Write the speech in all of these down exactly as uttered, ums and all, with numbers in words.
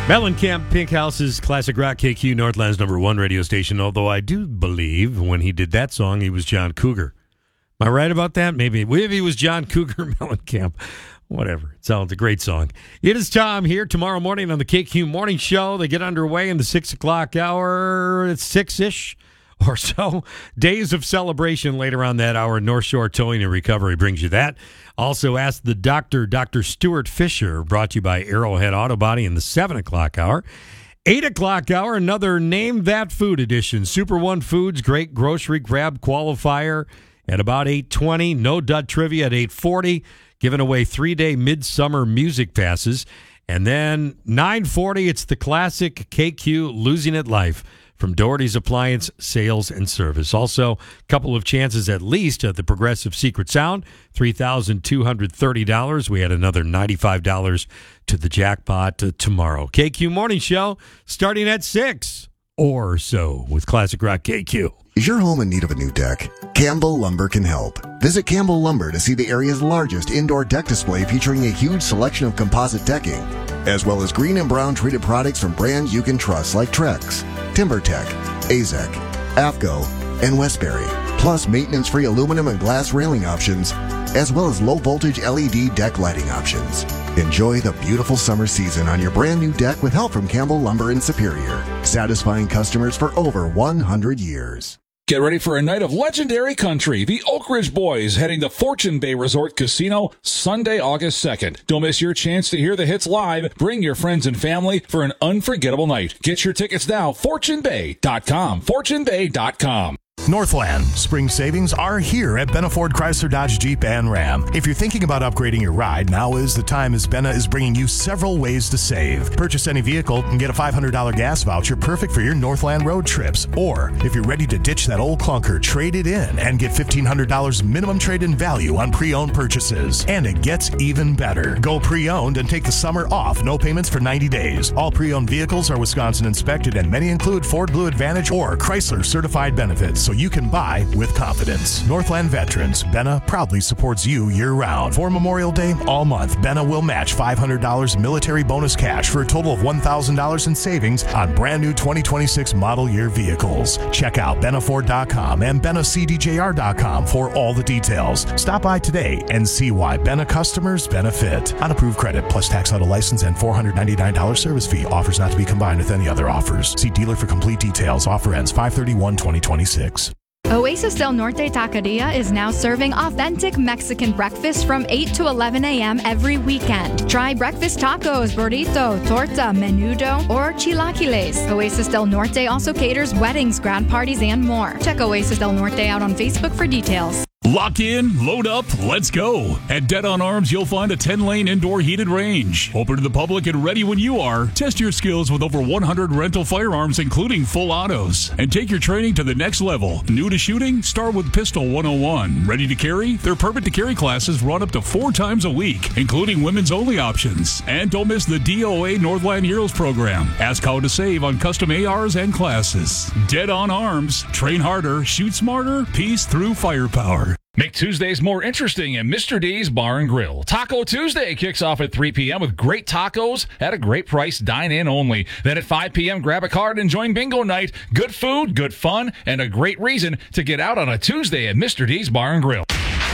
Mellencamp, Pink House's Classic Rock K Q, Northland's number one radio station, although I do believe when he did that song, he was John Cougar. Am I right about that? Maybe. Maybe he was John Cougar Mellencamp. Whatever. It sounds a great song. It is Tom here tomorrow morning on the K Q Morning Show. They get underway in the six o'clock hour. It's six-ish or so. Days of celebration later on that hour. North Shore Towing and Recovery brings you that. Also, Ask the Doctor, Doctor Stuart Fisher, brought to you by Arrowhead Auto Body in the seven o'clock hour. eight o'clock hour, another Name That Food edition. Super One Foods, great grocery grab qualifier at about eight twenty. No Dud Trivia at eight forty. Giving away three-day midsummer music passes. And then nine forty, it's the classic K Q Losing It Life from Doherty's Appliance Sales and Service. Also, a couple of chances at least at the Progressive Secret Sound, three thousand two hundred thirty dollars. We had another ninety-five dollars to the jackpot uh, tomorrow. K Q Morning Show starting at six or so with Classic Rock K Q. Is your home in need of a new deck? Campbell Lumber can help. Visit Campbell Lumber to see the area's largest indoor deck display featuring a huge selection of composite decking, as well as green and brown treated products from brands you can trust like Trex, TimberTech, Azek, AFCO, and Westbury, plus maintenance-free aluminum and glass railing options, as well as low-voltage L E D deck lighting options. Enjoy the beautiful summer season on your brand new deck with help from Campbell Lumber in Superior, satisfying customers for over one hundred years. Get ready for a night of legendary country. The Oak Ridge Boys heading to Fortune Bay Resort Casino Sunday, August second. Don't miss your chance to hear the hits live. Bring your friends and family for an unforgettable night. Get your tickets now. fortune bay dot com. fortune bay dot com. Northland spring savings are here at Benna Ford Chrysler Dodge Jeep and Ram. If you're thinking about upgrading your ride, now is the time, as Benna is bringing you several ways to save. Purchase any vehicle and get a five hundred dollars gas voucher perfect for your Northland road trips. Or if you're ready to ditch that old clunker, trade it in and get fifteen hundred dollars minimum trade-in value on pre-owned purchases. And it gets even better. Go pre-owned and take the summer off. No payments for ninety days. All pre-owned vehicles are Wisconsin inspected and many include Ford Blue Advantage or Chrysler certified benefits, so you can buy with confidence. Northland Veterans, Benna proudly supports you year-round. For Memorial Day, all month, Benna will match five hundred dollars military bonus cash for a total of one thousand dollars in savings on brand new twenty twenty-six model year vehicles. Check out benna ford dot com and benna c d j r dot com for all the details. Stop by today and see why Benna customers benefit. On approved credit plus tax auto license and four hundred ninety-nine dollars service fee. Offers not to be combined with any other offers. See dealer for complete details. Offer ends five thirty-one twenty twenty-six. Oasis del Norte Taqueria is now serving authentic Mexican breakfast from eight to eleven a.m. every weekend. Try breakfast tacos, burrito, torta, menudo, or chilaquiles. Oasis del Norte also caters weddings, grand parties, and more. Check Oasis del Norte out on Facebook for details. Lock in, load up, let's go. At Dead on Arms, you'll find a ten-lane indoor heated range. Open to the public and ready when you are. Test your skills with over one hundred rental firearms, including full autos. And take your training to the next level. New to shooting? Start with Pistol one oh one. Ready to carry? Their Permit to Carry classes run up to four times a week, including women's only options. And don't miss the D O A Northland Heroes program. Ask how to save on custom A Rs and classes. Dead on Arms. Train harder, shoot smarter, peace through firepower. Make Tuesdays more interesting at Mister D's Bar and Grill. Taco Tuesday kicks off at three p.m. with great tacos at a great price, dine in only. Then at five p.m., grab a card and join bingo night. Good food, good fun, and a great reason to get out on a Tuesday at Mister D's Bar and Grill.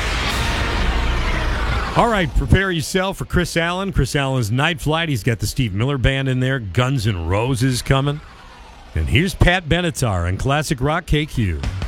All right, prepare yourself for Chris Allen. Chris Allen's Night Flight. He's got the Steve Miller Band in there. Guns N' Roses coming. And here's Pat Benatar on Classic Rock K Q.